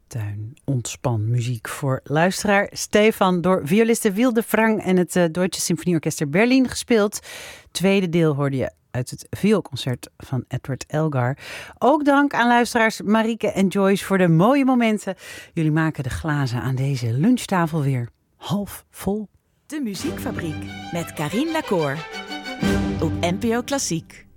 tuin ontspanmuziek voor luisteraar Stefan, door violiste Wilde Frank en het Deutsche Symfonieorchester Berlin gespeeld. Tweede deel hoorde je uit het vioolconcert van Edward Elgar. Ook dank aan luisteraars Marieke en Joyce voor de mooie momenten. Jullie maken de glazen aan deze lunchtafel weer half vol. De Muziekfabriek met Carien Lacour op NPO Klassiek.